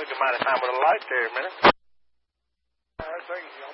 mighty fine with a light there a minute. All right, thank you, John.